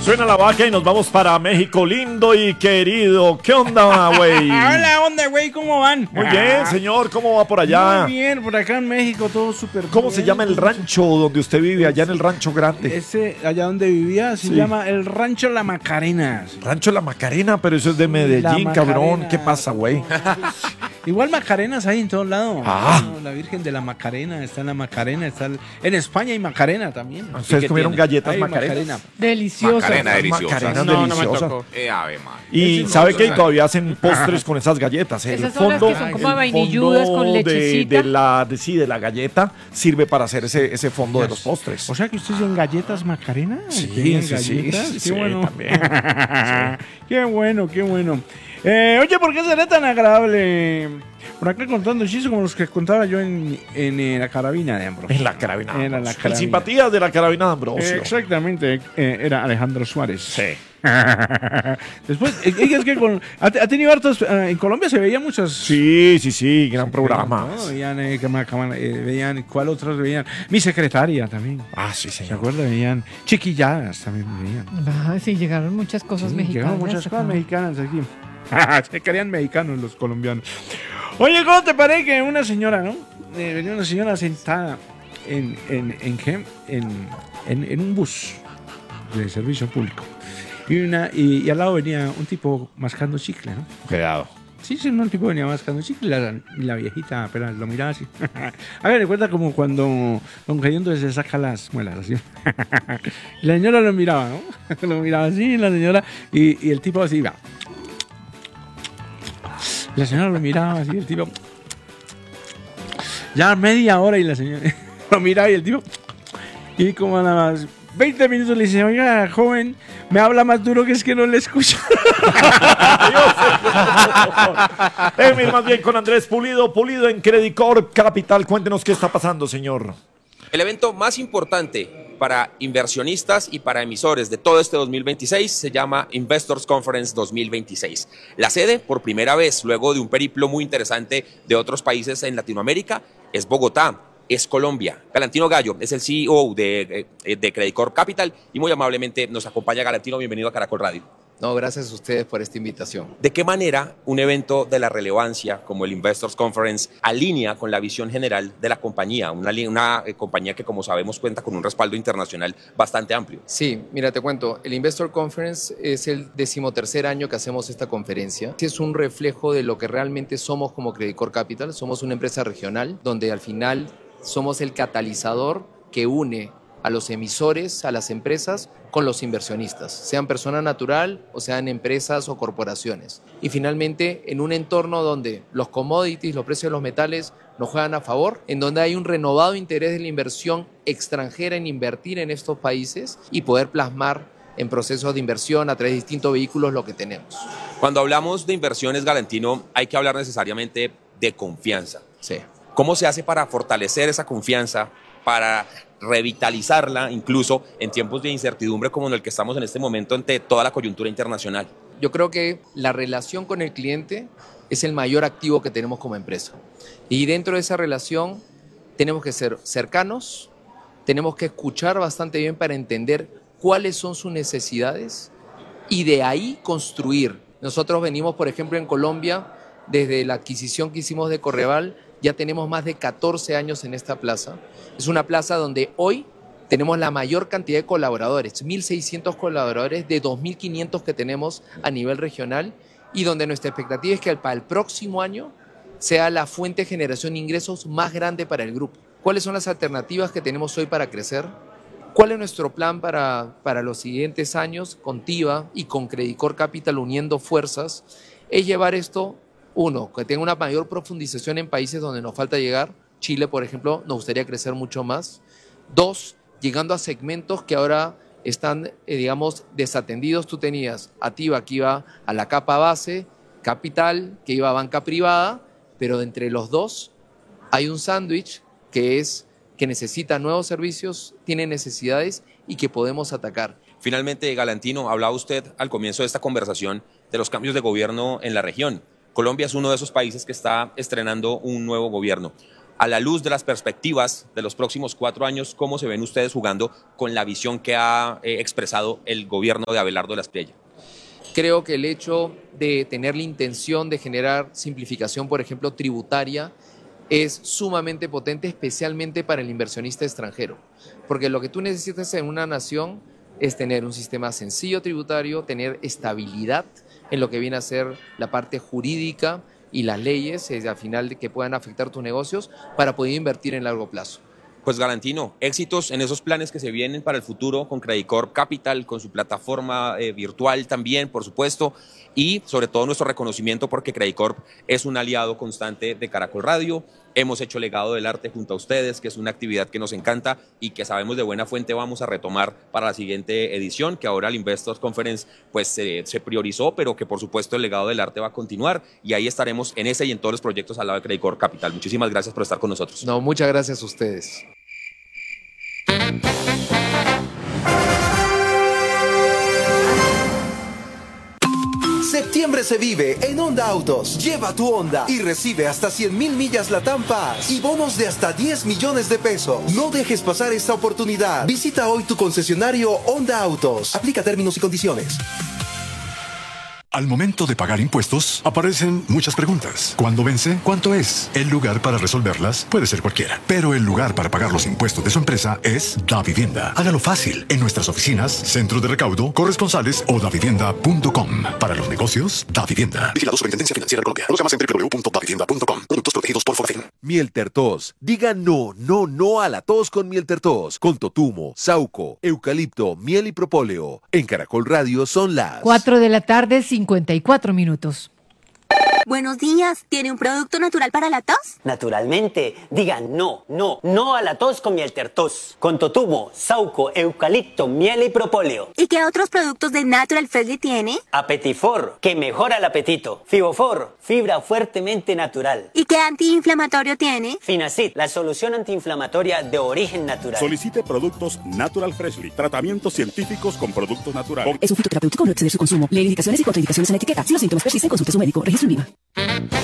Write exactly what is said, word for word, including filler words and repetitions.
Suena la vaca y nos vamos para México, lindo y querido. ¿Qué onda, güey? Hola, onda, güey, ¿cómo van? Muy bien, señor, ¿cómo va por allá? Muy bien, por acá en México todo súper bien. ¿Cómo se llama el rancho donde usted vive, allá en el Rancho Grande? Ese, allá donde vivía, se Sí. llama el Rancho La Macarena. Rancho La Macarena, pero eso es de Medellín, La cabrón. Macarena. ¿Qué pasa, güey? Igual Macarenas hay en todos lados. Ah. No, la Virgen de la Macarena, está en la Macarena, está el- en España hay Macarena también. ¿Ustedes ¿Y qué comieron tiene? galletas Hay Macarena? Deliciosa. Macarena deliciosa. Macarenas No, no me deliciosas. tocó. Eh, ave madre. Y Ese no, sabe eso que no. todavía hacen postres con esas galletas. El Esas son las fondo, que son como el vainilludas fondo con de, lechecita. de la, de, sí, de la galleta sirve para hacer ese, ese fondo de los postres. O sea que ustedes tienen galletas Macarena. Sí, ¿Tienen sí, sí, galletas? sí, Qué sí, bueno. también. Qué bueno, qué bueno. Eh, oye, ¿por qué será tan agradable? Por acá contando chistes como los que contaba yo en, en, eh, la carabina de Ambrosio. En la carabina. de Era la Ambrosio. carabina. En simpatía de la carabina de Ambrosio. Eh, exactamente, eh, era Alejandro Suárez. Sí. Después, eh, es que con, ha, ha tenido hartos. eh, en Colombia se veía muchas. Sí, sí, sí, gran programa. ¿no? Veían, eh, cama- cama- eh, veían, ¿cuál otros veían? Mi secretaria también. Ah, sí, ¿Se señor. acuerdan? Veían chiquilladas también veían. Ah, sí, llegaron muchas cosas Sí, mexicanas. llegaron muchas cosas acá. mexicanas aquí. Se querían mexicanos los colombianos. Oye, ¿cómo te parece que una señora, ¿no? Eh, venía una señora sentada en, en, en, qué? en, en, en un bus de servicio público. Y, una, y, y al lado venía un tipo mascando chicle, ¿no? Cuidado. Sí, sí, no, el tipo venía mascando chicle y la, y la viejita apenas lo miraba así. Hagan de cuenta como cuando Don Cayendo se saca las muelas, así. Y la señora lo miraba, ¿no? Lo miraba así, la señora, y, y el tipo así, va. La señora lo miraba así, el tipo. Ya media hora y la señora lo miraba y el tipo. Y como a las veinte minutos le dice, oiga, joven, me habla más duro que es que no le escucho. Déjeme ir más bien con Andrés Pulido. Pulido en Credit Corp Capital. Cuéntenos qué está pasando, señor. El evento más importante para inversionistas y para emisores de todo este dos mil veintiséis se llama Investors Conference dos mil veintiséis. La sede, por primera vez, luego de un periplo muy interesante de otros países en Latinoamérica, es Bogotá, es Colombia. Galantino Gallo es el C E O de, de Credit Corp Capital y muy amablemente nos acompaña. Galantino, bienvenido a Caracol Radio. No, gracias a ustedes por esta invitación. ¿De qué manera un evento de la relevancia como el Investors Conference alinea con la visión general de la compañía? Una, li- una eh, compañía que, como sabemos, cuenta con un respaldo internacional bastante amplio. Sí, mira, te cuento, el Investor Conference es el decimotercer año que hacemos esta conferencia. Es un reflejo de lo que realmente somos como Credit Corp Capital. Somos una empresa regional donde al final somos el catalizador que une a los emisores, a las empresas, con los inversionistas, sean persona natural o sean empresas o corporaciones. Y finalmente, en un entorno donde los commodities, los precios de los metales nos juegan a favor, en donde hay un renovado interés de la inversión extranjera en invertir en estos países y poder plasmar en procesos de inversión a través de distintos vehículos lo que tenemos. Cuando hablamos de inversiones, Galantino, hay que hablar necesariamente de confianza. Sí. ¿Cómo se hace para fortalecer esa confianza, para revitalizarla incluso en tiempos de incertidumbre como en el que estamos en este momento ante toda la coyuntura internacional? Yo creo que la relación con el cliente es el mayor activo que tenemos como empresa. Y dentro de esa relación tenemos que ser cercanos, tenemos que escuchar bastante bien para entender cuáles son sus necesidades y de ahí construir. Nosotros venimos, por ejemplo, en Colombia, desde la adquisición que hicimos de Correval, ya tenemos más de catorce años en esta plaza. Es una plaza donde hoy tenemos la mayor cantidad de colaboradores, mil seiscientos colaboradores de dos mil quinientos que tenemos a nivel regional y donde nuestra expectativa es que para el próximo año sea la fuente de generación de ingresos más grande para el grupo. ¿Cuáles son las alternativas que tenemos hoy para crecer? ¿Cuál es nuestro plan para, para los siguientes años con TIVA y con Credit Corp Capital uniendo fuerzas? Es llevar esto, uno, que tenga una mayor profundización en países donde nos falta llegar. Chile, por ejemplo, nos gustaría crecer mucho más. Dos, llegando a segmentos que ahora están, eh, digamos, desatendidos. Tú tenías a TIVA que iba a la capa base, Capital que iba a banca privada, pero de entre los dos hay un sándwich que es que necesita nuevos servicios, tiene necesidades y que podemos atacar. Finalmente, Galantino, hablaba usted al comienzo de esta conversación de los cambios de gobierno en la región. Colombia es uno de esos países que está estrenando un nuevo gobierno. A la luz de las perspectivas de los próximos cuatro años, ¿cómo se ven ustedes jugando con la visión que ha eh, expresado el gobierno de Abelardo de la Espriella? Creo que el hecho de tener la intención de generar simplificación, por ejemplo, tributaria, es sumamente potente, especialmente para el inversionista extranjero. Porque lo que tú necesitas en una nación es tener un sistema sencillo tributario, tener estabilidad en lo que viene a ser la parte jurídica y las leyes, es, al final, de que puedan afectar tus negocios para poder invertir en largo plazo. Pues Galantino, éxitos en esos planes que se vienen para el futuro con Credicorp Capital, con su plataforma eh, virtual también, por supuesto, y sobre todo nuestro reconocimiento porque Credicorp es un aliado constante de Caracol Radio. Hemos hecho Legado del Arte junto a ustedes, que es una actividad que nos encanta y que sabemos de buena fuente vamos a retomar para la siguiente edición, que ahora el Investors Conference pues se, se priorizó, pero que por supuesto el Legado del Arte va a continuar y ahí estaremos en ese y en todos los proyectos al lado de Credicorp Capital. Muchísimas gracias por estar con nosotros. No, muchas gracias a ustedes. Septiembre se vive en Honda Autos. Lleva tu Honda y recibe hasta cien mil millas Latam Paz y bonos de hasta diez millones de pesos. No dejes pasar esta oportunidad. Visita hoy tu concesionario Honda Autos. Aplica términos y condiciones. Al momento de pagar impuestos, aparecen muchas preguntas. ¿Cuándo vence? ¿Cuánto es? El lugar para resolverlas puede ser cualquiera, pero el lugar para pagar los impuestos de su empresa es Davivienda. Hágalo fácil en nuestras oficinas, centros de recaudo, corresponsales o davivienda punto com. Para los negocios, Davivienda. Vigilado Superintendencia Financiera de Colombia. Conozca más en doble u doble u doble u punto davivienda punto com. Productos protegidos por Forfin. Mieltertos. Diga no, no, no a la tos con Mieltertos. Con totumo, sauco, eucalipto, miel y propóleo. En Caracol Radio son las cuatro de la tarde, cincuenta y cuatro minutos. Buenos días, ¿tiene un producto natural para la tos? Naturalmente, digan no, no, no a la tos con Mieltertos. Con totumo, sauco, eucalipto, miel y propóleo. ¿Y qué otros productos de Natural Freshly tiene? Apetifor, que mejora el apetito. Fibofor, fibra fuertemente natural. ¿Y qué antiinflamatorio tiene? Finacid, la solución antiinflamatoria de origen natural. Solicite productos Natural Freshly, tratamientos científicos con productos naturales. Es un fitoterapéutico, no exceder su consumo. Lee indicaciones y contraindicaciones en la etiqueta. Si los síntomas persisten, consulte a su médico. Registro en viva.